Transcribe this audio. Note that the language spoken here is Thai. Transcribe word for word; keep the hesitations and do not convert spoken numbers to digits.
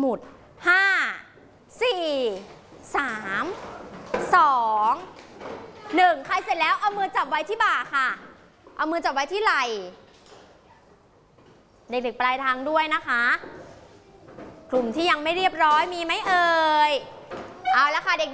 มุดห้า สี่ สาม สอง หนึ่งใครเสร็จแล้วเอามือจับไว้ที่บ่าค่ะเอามือจับไว้ที่ไหล่เด็กๆปลายทางด้วยนะคะกลุ่มที่ยังไม่เรียบร้อยมีไหมเอ่ยเอาละค่ะเด็กๆ